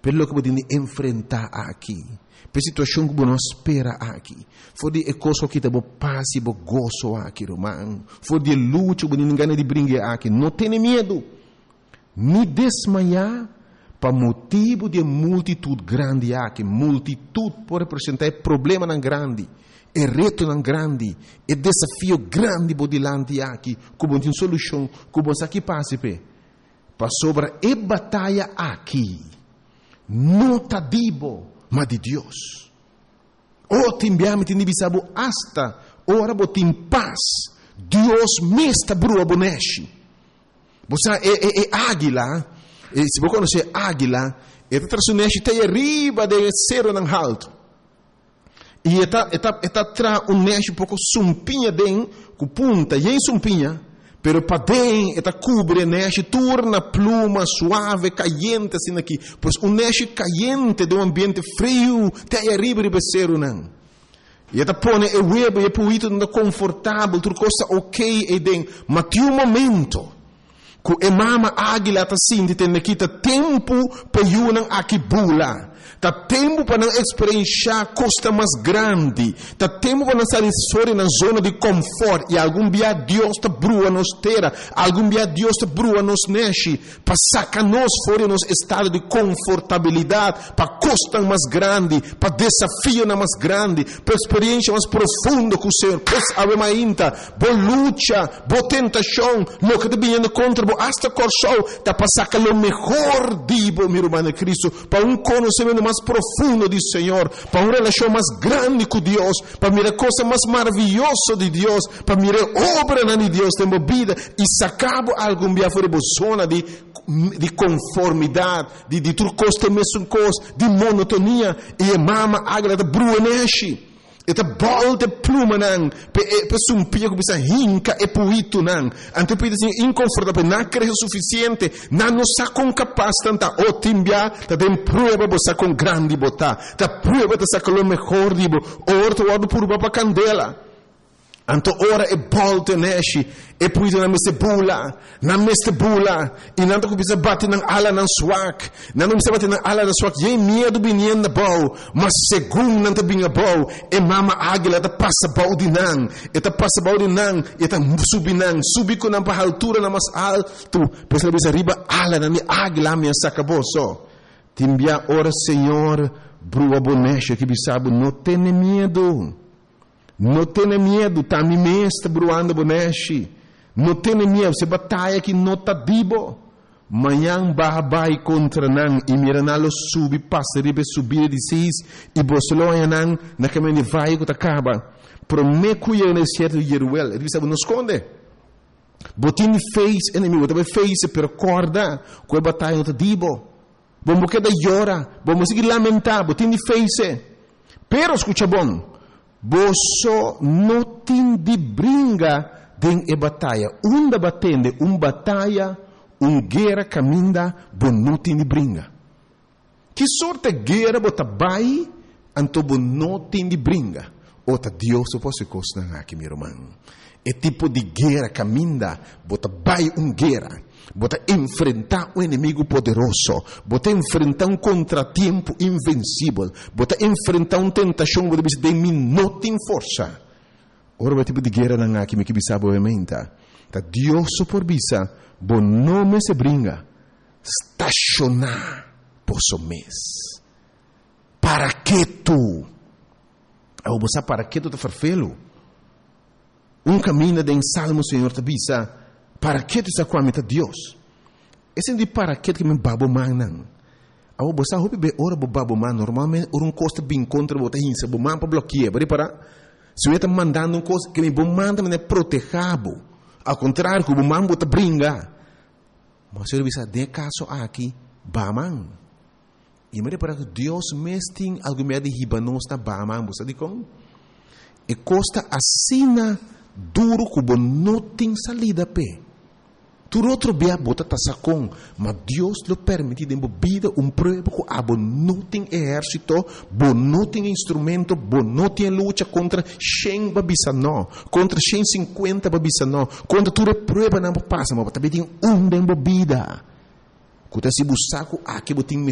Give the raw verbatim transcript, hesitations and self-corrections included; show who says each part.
Speaker 1: pelo que você enfrentar aqui, pela situação que você espera aqui, for de coisa que você passa e você goza aqui, irmão, for de luta que você não ganha de brincar aqui, não tenha medo, nem desmaiar, para motivo de multitude grande aqui, multitude pode representar problema não grande, é reto não grande, é desafio grande por delante aqui, como tem solução, como você aqui passa para sobre a batalha aqui, não tá dibo, mas de Deus. O timbiame te nibisabo hasta ora botim paz, Deus mesta brua boneshi. Você é, é, é águila. E se você conhece águila, ela traz te arriba de cero nang alto. E ela ela ela traz um neste pouco sumpinha den, com punta, e sumpinha, pero para den ela cobre neste torna pluma suave, caliente assim aqui, pois um neste caliente de um ambiente frio, te arriba de cero nang. E ela põe o web e puito no confortável, tudo coisa ok e den, mas tem um momento que a mama águila está sentindo que tem tempo para ir aqui bula. Está tempo para não experienciar costa mais grande. Está tempo para não sair fora na zona de conforto. E algum dia Deus está brua nos terra. Algum dia Deus está brua nos neche. Para sacar nós fora nos estado de confortabilidade. Para costa mais grande. Para desafio mais grande. Para experiência mais profunda com o Senhor. Pois ave mainta. Boa luta. Boa tentação. Lo que está vindo contra você. Hasta corso. Está para sacar o melhor dibo, meu irmão Cristo. Para um conhecimento mais profundo do Senhor, para uma relação mais grande com Deus, para mirar coisa mais maravilhosa de Deus, para mirar obra de Deus na vida e sacar algum dia fora da zona de, de conformidade, de, de tudo coisa mesmo coisa, de monotonia, e a mama águia da bruaneshi. Eta bolte pluma nang pe pe sumpia que bisa hinca e puito nang ante pe assim inconfortável na cresce suficiente na não sa com capaz tanta o timbia ta tem prueba bosa com grande bota ta prueba ta sa com o melhor dibo orto wado por baba candela anto ora e bolte neshi e puito na meste bula na meste bula e nanto que bisa bate nang ala nang swak na não bisa bate nang ala nang swak ye medo binien na bau mas segundo nanto binga bau e mama águila ta passa bau di nang e ta passa bau di nang e ta subi nang subi ko nang pa altura na mas alto pois ela bisa riba ala na mi águila mi sacaboso timbia ora Senhor brua bonecha que bisabo não tem medo. Não tenha medo, tá me mesta bruando boneshi. Não tenha medo, se batalha que não tá dibo. Manhã babai contra nan e miranalo subi passa ribe subir de seis e bosloia nan na caminho vai que acaba. Pro me cuia no certo yeruel, ele sabe não esconde. Botin fez inimigo, também fez per corda, com a batalha não tá dibo. Vamos que da llora, vamos seguir lamentar, botin fez. Pero escucha bom. Boso não tem de brinca den e batalha. Unda batende, um batalha, um guerra caminda, bom não tem de brinca. Que sorte guerra bota bai, anto bom não tem de brinca. Ota Deus se possa costar aqui, meu irmão. É tipo de guerra caminda, bota bai um guerra. Bota enfrentar um inimigo poderoso, bota enfrentar um contratempo invencível, bota enfrentar uma tentação que você tem não tem força. Ora o tipo de guerra não há que me que bisabo obviamente. Tá Deus por bisa, bom nome se brinca, estacionar posso mês. Para que tu? Ao você para que tu te farfelo? Um caminho de salmo Senhor te bisa. Para que tu está com a meta Deus? Esse de para que que me babo manan. Ao você hope be ora bo babo man normalmente ora um costa bem contra bota hinsa bo man para bloquear, bari para se eu está mandando um coisa que me bo manda me protegabo. Ao contrário, que bo man bota bringa. Mas eu bisa de caso aqui baman. E me para que Deus mesting algo me de hibanos na baman, você de como? E costa assina duro que não tem salida pe. Tu outro bia bota tasacon, mas Deus lo permite de vida um prova que abo não tem exército, bo não tem instrumento, bo não tem luta contra cem babisano, contra cento e cinquenta babisano, contra tudo prova não passa, mas também tem um de vida. Que se buscar aqui botin